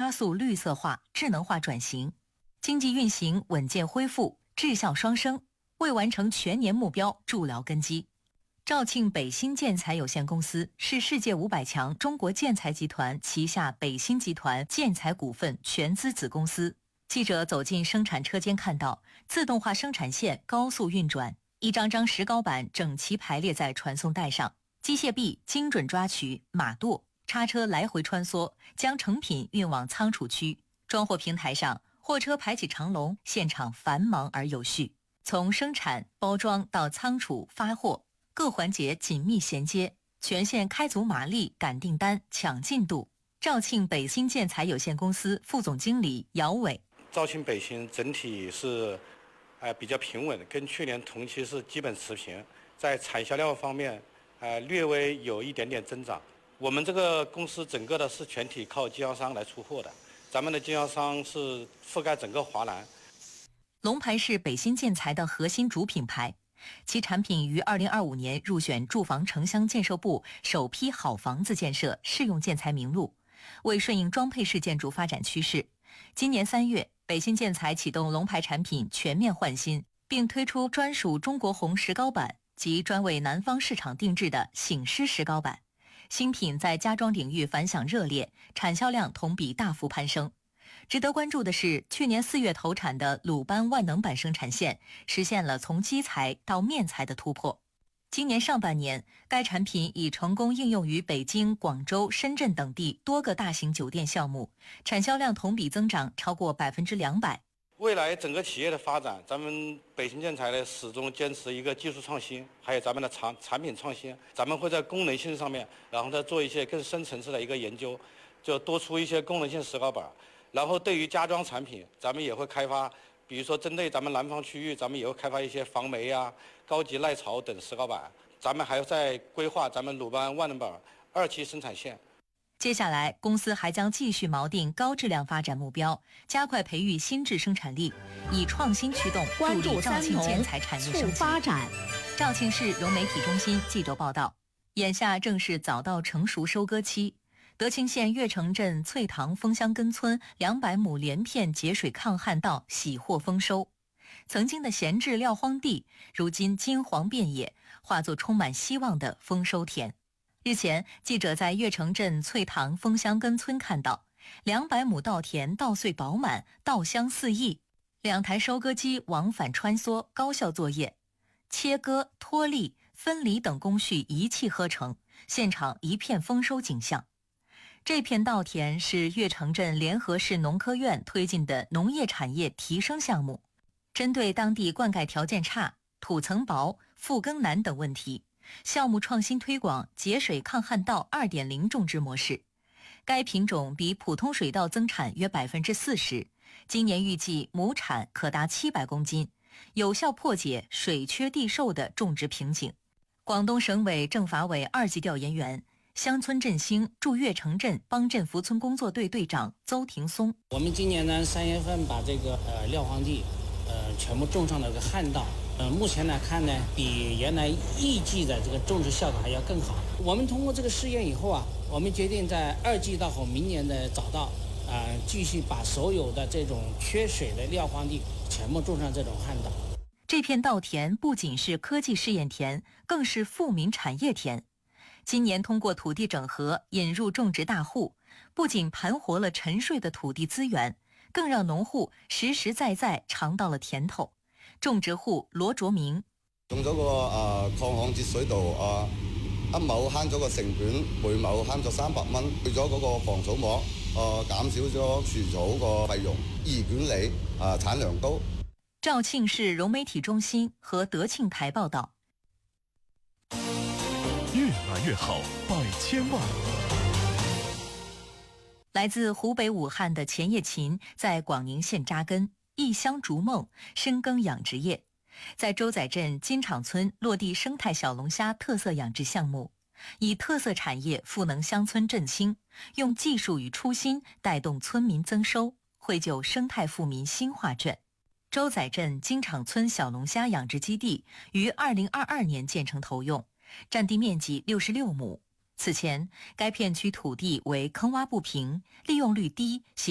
加速绿色化、智能化转型，经济运行稳健恢复，质效双升，为完成全年目标筑牢根基。肇庆北新建材有限公司是世界500强中国建材集团旗下北新集团建材股份全资子公司。记者走进生产车间，看到自动化生产线高速运转，一张张石膏板整齐排列在传送带上，机械臂精准抓取，马舵叉车来回穿梭，将成品运往仓储区。装货平台上，货车排起长龙，现场繁忙而有序。从生产、包装到仓储、发货，各环节紧密衔接，全线开足马力赶订单、抢进度。肇庆北新建材有限公司副总经理姚伟： 肇庆北新整体是比较平稳，跟去年同期是基本持平，在产销量方面略微有一点点增长。我们这个公司整个的是全体靠经销商来出货的，咱们的经销商是覆盖整个华南。 龙牌是北新建材的核心主品牌，其产品于2025年入选住房城乡建设部首批好房子建设适用建材名录，为顺应装配式建筑发展趋势。今年3月，北新建材启动龙牌产品全面换新，并推出专属中国红石膏板及专为南方市场定制的醒狮石膏板。新品在家装领域反响热烈，产销量同比大幅攀升。值得关注的是，去年4月投产的鲁班万能板生产线实现了从基材到面材的突破。今年上半年，该产品已成功应用于北京、广州、深圳等地多个大型酒店项目，产销量同比增长超过200%。 未来整个企业的发展，咱们北新建材呢始终坚持一个技术创新，还有咱们的产品创新。咱们会在功能性上面，然后再做一些更深层次的一个研究，就多出一些功能性石膏板。然后对于家装产品，咱们也会开发，比如说针对咱们南方区域，咱们也会开发一些防霉啊、高级耐潮等石膏板。咱们还要再规划咱们鲁班万能板2期生产线。 接下来，公司还将继续锚定高质量发展目标，加快培育新质生产力，以创新驱动助力肇庆建材产业升级发展。肇庆市融媒体中心记者报道，眼下正是早稻成熟收割期。德清县越城镇翠塘枫香根村200亩连片节水抗旱稻喜获丰收，曾经的闲置撂荒地，如今金黄遍野，化作充满希望的丰收田。日前，记者在越城镇翠塘枫香根村看到200亩稻田稻穗饱满，稻香四溢，2台收割机往返穿梭，高效作业，切割、脱粒、分离等工序一气呵成，现场一片丰收景象。这片稻田是越城镇联合市农科院推进的农业产业提升项目，针对当地灌溉条件差、土层薄、复耕难等问题，项目创新推广节水抗旱稻2.0种植模式。该品种比普通水稻增产约40%，今年预计亩产可达700公斤，有效破解水缺地瘦的种植瓶颈。广东省委政法委2级调研员、乡村振兴驻越城镇帮镇扶村工作队队长邹廷松： 我们今年呢3月份把这个撂荒地全部种上了个旱稻。目前来看呢，比原来一季的这个种植效果还要更好。我们通过这个试验以后啊，我们决定在2季稻后明年的早稻继续把所有的这种缺水的撂荒地全部种上这种旱稻。 这片稻田不仅是科技试验田，更是富民产业田。今年通过土地整合引入种植大户，不仅盘活了沉睡的土地资源，更让農户實實在在嘗到了甜頭。種植戶羅卓明： 用咗個抗旱節水稻一畝慳咗個成本，每畝慳咗300蚊，去咗嗰個防草膜，減少咗除草個費用，易管理，產量高。 肇慶市融媒體中心和德慶台報道。 越来越好，100千万。 来自湖北武汉的钱叶琴在广宁县扎根，一乡逐梦，深耕养殖业，在洲仔镇金场村落地生态小龙虾特色养殖项目，以特色产业赋能乡村振兴，用技术与初心带动村民增收，绘就生态富民新画卷。洲仔镇金场村小龙虾养殖基地于2022年建成投用，占地面积66亩。此前，该片区土地为坑洼不平，利用率低，